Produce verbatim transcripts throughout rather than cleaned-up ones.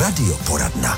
Radioporadna.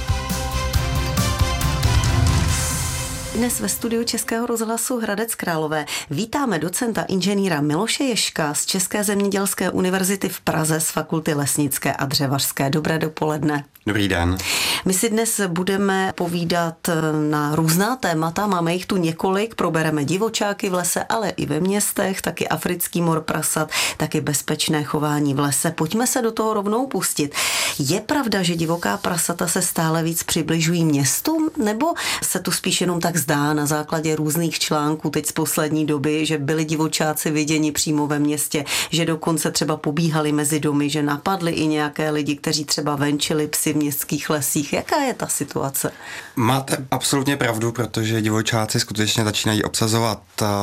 Dnes ve studiu Českého rozhlasu Hradec Králové vítáme docenta inženýra Miloše Ježka z České zemědělské univerzity v Praze z Fakulty lesnické a dřevařské. Dobré dopoledne. Dobrý den. My si dnes budeme povídat na různá témata, máme jich tu několik, probereme divočáky v lese, ale i ve městech, taky africký mor prasat, taky bezpečné chování v lese. Pojďme se do toho rovnou pustit. Je pravda, že divoká prasata se stále víc přibližují městům, nebo se tu spíš jenom tak zdá na základě různých článků teď z poslední doby, že byli divočáci viděni přímo ve městě, že dokonce třeba pobíhali mezi domy, že napadli i nějaké lidi, kteří třeba venčili psy v městských lesích. Jaká je ta situace? Máte absolutně pravdu, protože divočáci skutečně začínají obsazovat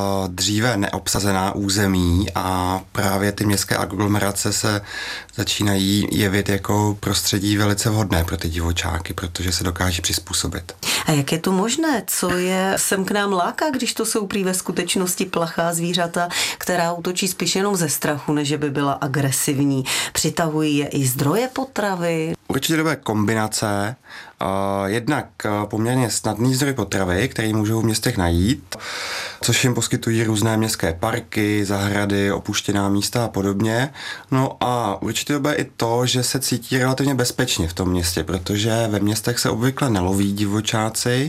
dříve neobsazená území a právě ty městské aglomerace se začínají jevit jako prostředí velice vhodné pro ty divočáky, protože se dokáží přizpůsobit. A jak je to možné? Co je sem k nám láká, když to jsou prý ve skutečnosti plachá zvířata, která útočí spíš jenom ze strachu, než by byla agresivní? Přitahují je i zdroje potravy? Určitě dobré kombinace. Jednak poměrně snadný zdroj potravy, který můžou v městech najít, což jim poskytují různé městské parky, zahrady, opuštěná místa a podobně. No a určitě dobré i to, že se cítí relativně bezpečně v tom městě, protože ve městech se obvykle neloví divočáci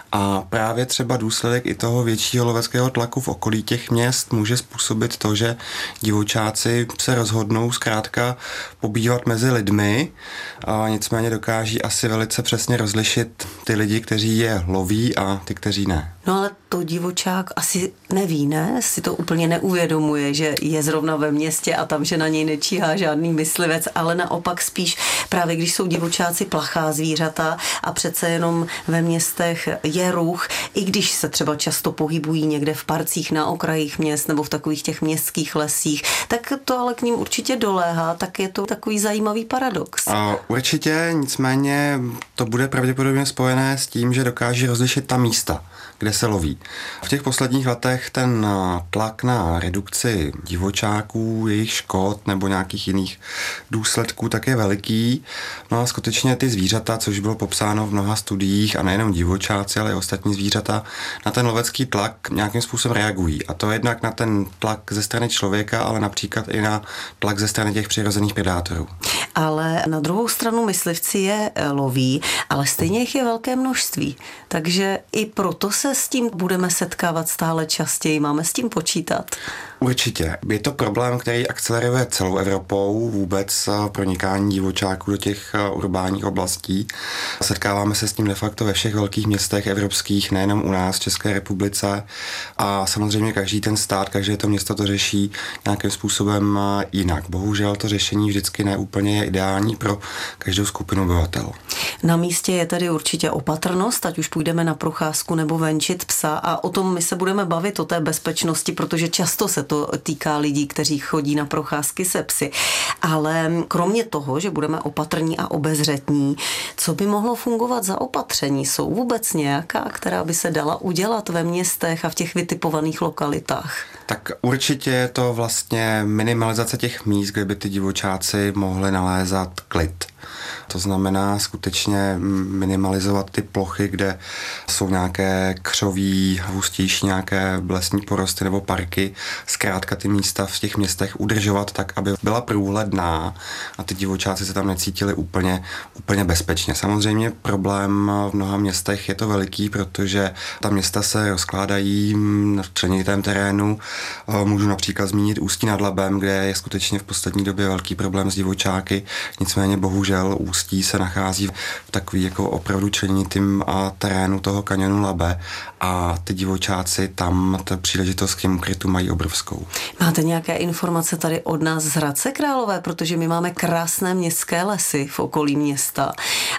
a právě třeba důsledek i toho většího loveckého tlaku v okolí těch měst může způsobit to, že divočáci se rozhodnou zkrátka pobývat mezi lidmi, a nicméně dokáží asi velice přesně rozlišit ty lidi, kteří je loví a ty, kteří ne. No ale to divočák asi neví, ne? Si to úplně neuvědomuje, že je zrovna ve městě a tam, že na něj nečíhá žádný myslivec, ale naopak spíš právě když jsou divočáci plachá zvířata a přece jenom ve městech je ruch, i když se třeba často pohybují někde v parcích na okrajích měst nebo v takových těch městských lesích, tak to ale k ním určitě doléhá, tak je to takový zajímavý paradox. A určitě, nicméně to bude pravděpodobně spojené s tím, že dokáží rozlišit ta místa, kde se loví. V těch posledních letech ten tlak na redukci divočáků, jejich škod nebo nějakých jiných důsledků tak je veliký. No a skutečně ty zvířata, což bylo popsáno v mnoha studiích, a nejenom divočáci, ale i ostatní zvířata, na ten lovecký tlak nějakým způsobem reagují. A to jednak na ten tlak ze strany člověka, ale například i na tlak ze strany těch přirozených predátorů. Ale na druhou stranu myslivci je loví, ale stejně jich je velké množství. Takže i proto se s tím budeme setkávat stále častěji. Máme s tím počítat? Určitě. Je to problém, který akceleruje celou Evropou, vůbec pronikání divočáků do těch urbánních oblastí. Setkáváme se s tím de facto ve všech velkých městech evropských, nejenom u nás v České republice. A samozřejmě každý ten stát, každé to město to řeší nějakým způsobem jinak. Bohužel to řešení vždycky neúplně je ideální pro každou skupinu obyvatel. Na místě je tedy určitě opatrnost, ať už půjdeme na procházku nebo venčit psa, a o tom my se budeme bavit, o té bezpečnosti, protože často se to týká lidí, kteří chodí na procházky se psy. Ale kromě toho, že budeme opatrní a obezřetní, co by mohlo fungovat za opatření? Jsou vůbec nějaká, která by se dala udělat ve městech a v těch vytipovaných lokalitách? Tak určitě je to vlastně minimalizace těch míst, kde by ty divočáci mohli nalézat klid. To znamená skutečně minimalizovat ty plochy, kde jsou nějaké křoví, hustější nějaké lesní porosty nebo parky. Zkrátka ty místa v těch městech udržovat tak, aby byla průhledná a ty divočáci se tam necítili úplně, úplně bezpečně. Samozřejmě problém v mnoha městech je to veliký, protože ta města se rozkládají v členitém terénu. Můžu například zmínit Ústí nad Labem, kde je skutečně v poslední době velký problém s divočáky. Nicméně bohužel Ústí se nachází v takový jako opravdu členitým terénu toho kanionu Labe a ty divočáci tam ta příležitost k těm krytu mají obrovskou. Máte nějaké informace tady od nás z Hradce Králové, protože my máme krásné městské lesy v okolí města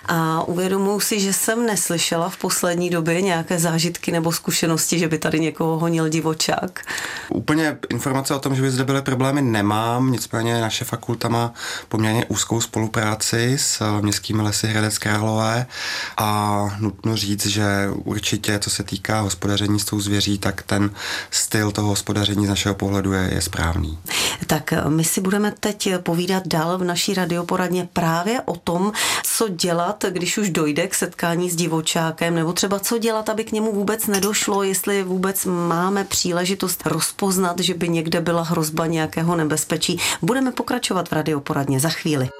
a uvědomuji si, že jsem neslyšela v poslední době nějaké zážitky nebo zkušenosti, že by tady někoho honil divočák. Úplně informace o tom, že by zde byly problémy, nemám, nicméně naše fakulta má poměrně úzkou spolupráci s městskými lesy Hradec Králové a nutno říct, že určitě, co se týká hospodaření s tou zvěří, tak ten styl toho hospodaření z našeho pohledu je, je správný. Tak my si budeme teď povídat dál v naší radioporadně právě o tom, co dělat, když už dojde k setkání s divočákem, nebo třeba co dělat, aby k němu vůbec nedošlo, jestli vůbec máme příležitost rozpoznat, že by někde byla hrozba nějakého nebezpečí. Budeme pokračovat v radioporadně za chvíli.